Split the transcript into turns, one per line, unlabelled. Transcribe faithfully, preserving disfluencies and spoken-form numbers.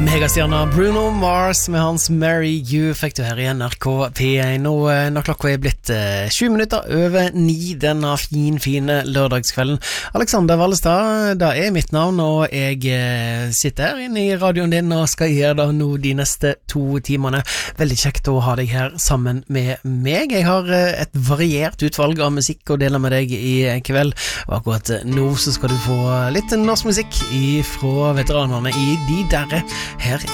Megastjerna Bruno Mars med hans Marry You fikk du her i N R K P ett. Nå når klokka er blitt eh, sju minutter over ni denne fin, fine lørdagskvelden. Alexander Wallestad, det er mitt navn, og jeg eh, sitter her inne i radioen din og skal gjøre det nå de neste to timene. Veldig kjekt å ha deg her sammen med meg. Jeg har eh, et variert utvalg av musikk å dele med deg i kveld, og akkurat nå så skal du få litt norsk musikk fra veteranerne i De Derre her